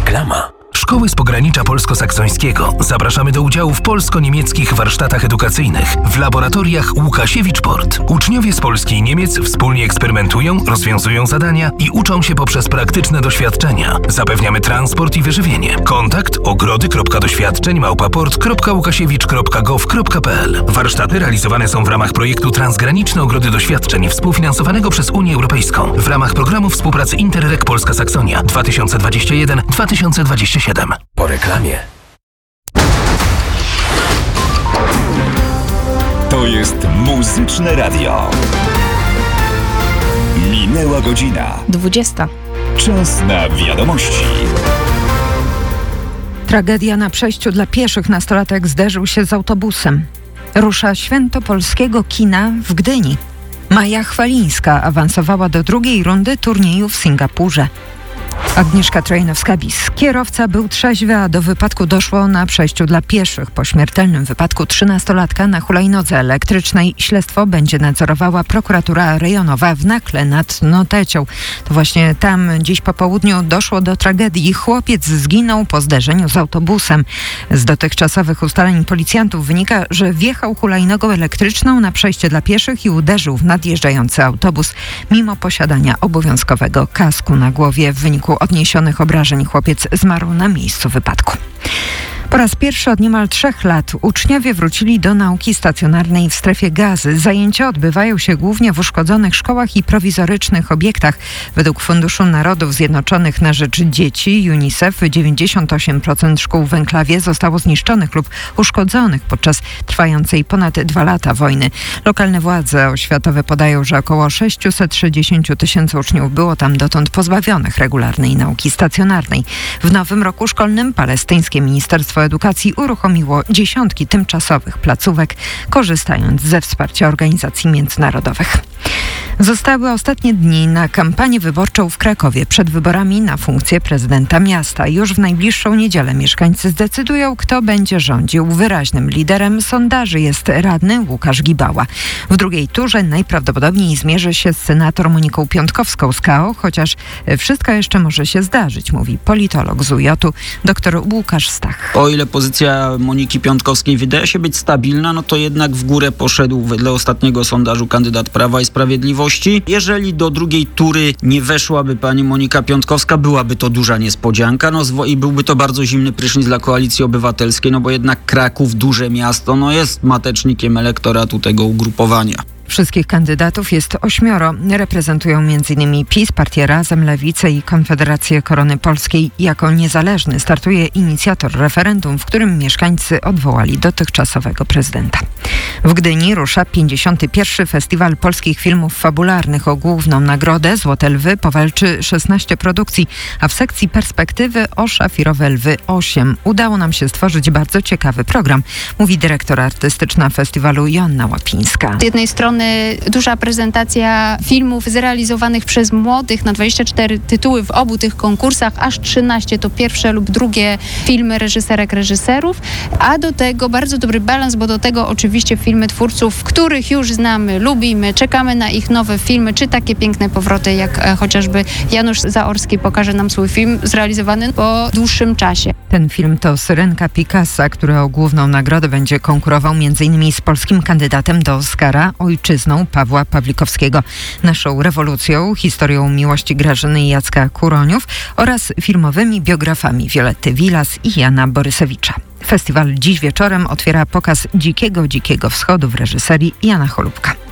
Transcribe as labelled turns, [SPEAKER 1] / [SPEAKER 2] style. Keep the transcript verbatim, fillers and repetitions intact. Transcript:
[SPEAKER 1] Reklama. Szkoły z pogranicza polsko-saksońskiego. Zapraszamy do udziału w polsko-niemieckich warsztatach edukacyjnych w laboratoriach Łukasiewicz-Port. Uczniowie z Polski i Niemiec wspólnie eksperymentują, rozwiązują zadania i uczą się poprzez praktyczne doświadczenia. Zapewniamy transport i wyżywienie. Kontakt ogrody kropka doświadczeń małpa port kropka łukasiewicz kropka gov kropka p l. Warsztaty realizowane są w ramach projektu Transgraniczne Ogrody Doświadczeń współfinansowanego przez Unię Europejską w ramach programu współpracy Interreg Polska Saksonia dwa tysiące dwadzieścia jeden do dwa tysiące dwudziestego siódmego. Po reklamie.
[SPEAKER 2] To jest Muzyczne Radio. Minęła godzina.
[SPEAKER 3] dwudziesta.
[SPEAKER 2] Czas na wiadomości.
[SPEAKER 3] Tragedia na przejściu dla pieszych. Nastolatek zderzył się z autobusem. Rusza święto polskiego kina w Gdyni. Maja Chwalińska awansowała do drugiej rundy turnieju w Singapurze. Agnieszka Trojnowska-Bis. Kierowca był trzeźwy, a do wypadku doszło na przejściu dla pieszych. Po śmiertelnym wypadku trzynastolatka na hulajnodze elektrycznej śledztwo będzie nadzorowała prokuratura rejonowa w Nakle nad Notecią. To właśnie tam dziś po południu doszło do tragedii. Chłopiec zginął po zderzeniu z autobusem. Z dotychczasowych ustaleń policjantów wynika, że wjechał hulajnogą elektryczną na przejście dla pieszych i uderzył w nadjeżdżający autobus, mimo posiadania obowiązkowego kasku na głowie. W wyniku odniesionych obrażeń chłopiec zmarł na miejscu wypadku. Po raz pierwszy od niemal trzech lat uczniowie wrócili do nauki stacjonarnej w strefie Gazy. Zajęcia odbywają się głównie w uszkodzonych szkołach i prowizorycznych obiektach. Według Funduszu Narodów Zjednoczonych na rzecz Dzieci UNICEF dziewięćdziesiąt osiem procent szkół w enklawie zostało zniszczonych lub uszkodzonych podczas trwającej ponad dwa lata wojny. Lokalne władze oświatowe podają, że około sześćset sześćdziesiąt tysięcy uczniów było tam dotąd pozbawionych regularnej nauki stacjonarnej. W nowym roku szkolnym palestyńskie Ministerstwo Edukacji uruchomiło dziesiątki tymczasowych placówek, korzystając ze wsparcia organizacji międzynarodowych. Zostały ostatnie dni na kampanię wyborczą w Krakowie. Przed wyborami na funkcję prezydenta miasta. Już w najbliższą niedzielę mieszkańcy zdecydują, kto będzie rządził. Wyraźnym liderem sondaży jest radny Łukasz Gibała. W drugiej turze najprawdopodobniej zmierzy się z senator Moniką Piątkowską z K O, chociaż wszystko jeszcze może się zdarzyć, mówi politolog z U J-u dr Łukasz Stach.
[SPEAKER 4] O ile pozycja Moniki Piątkowskiej wydaje się być stabilna, no to jednak w górę poszedł wedle ostatniego sondażu kandydat Prawa i Sprawiedliwości. Jeżeli do drugiej tury nie weszłaby pani Monika Piątkowska, byłaby to duża niespodzianka, no i byłby to bardzo zimny prysznic dla Koalicji Obywatelskiej, no bo jednak Kraków, duże miasto, no jest matecznikiem elektoratu tego ugrupowania.
[SPEAKER 3] Wszystkich kandydatów jest ośmioro. Reprezentują m.in. PiS, Partię Razem, Lewicę i Konfederację Korony Polskiej. Jako niezależny startuje inicjator referendum, w którym mieszkańcy odwołali dotychczasowego prezydenta. W Gdyni rusza pięćdziesiąty pierwszy Festiwal Polskich Filmów Fabularnych. O główną nagrodę Złote Lwy powalczy szesnaście produkcji, a w sekcji Perspektywy o Szafirowe Lwy osiem. Udało nam się stworzyć bardzo ciekawy program, mówi dyrektor artystyczna festiwalu Joanna Łapińska.
[SPEAKER 5] Z jednej strony duża prezentacja filmów zrealizowanych przez młodych na dwadzieścia cztery tytuły w obu tych konkursach, aż trzynaście to pierwsze lub drugie filmy reżyserek, reżyserów, a do tego bardzo dobry balans, bo do tego oczywiście filmy twórców, których już znamy, lubimy, czekamy na ich nowe filmy, czy takie piękne powroty, jak e, chociażby Janusz Zaorski pokaże nam swój film zrealizowany po dłuższym czasie.
[SPEAKER 3] Ten film to Syrenka Picassa, który o główną nagrodę będzie konkurował m.in. z polskim kandydatem do Oscara, ojczyzną Pawła Pawlikowskiego, Naszą rewolucją, historią miłości Grażyny i Jacka Kuroniów oraz filmowymi biografami Violetty Villas i Jana Borysewicza. Festiwal dziś wieczorem otwiera pokaz Dzikiego, Dzikiego Wschodu w reżyserii Jana Cholubka.